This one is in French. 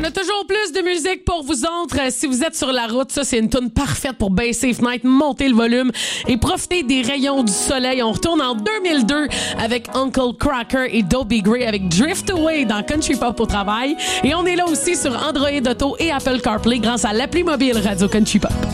On a toujours plus de musique pour vous autres. Si vous êtes sur la route, ça, c'est une toune parfaite pour baisser les fenêtres, monter le volume et profiter des rayons du soleil. On retourne en 2002 avec Uncle Cracker et Dobie Gray avec Drift Away dans Country Pop au travail. Et on est là aussi sur Android Auto et Apple CarPlay grâce à l'appli mobile Radio Country Pop.